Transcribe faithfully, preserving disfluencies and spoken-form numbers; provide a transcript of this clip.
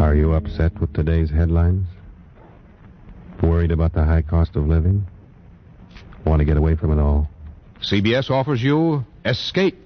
Are you upset with today's headlines? Worried about the high cost of living? Want to get away from it all? C B S offers you Escape,